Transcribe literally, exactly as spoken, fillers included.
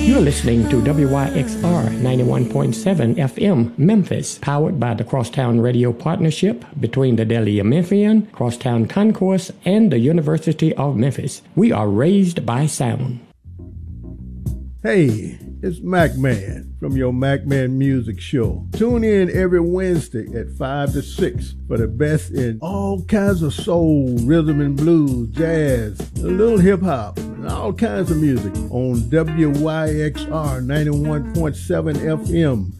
You're listening to W Y X R ninety-one point seven F M Memphis, powered by the Crosstown Radio Partnership between the Delia Memphian, Crosstown Concourse, and the University of Memphis. We are raised by sound. Hey, it's Mac Man from your Mac Man Music Show. Tune in every Wednesday at five to six for the best in all kinds of soul, rhythm and blues, jazz, a little hip-hop, and all kinds of music on W Y X R ninety-one point seven F M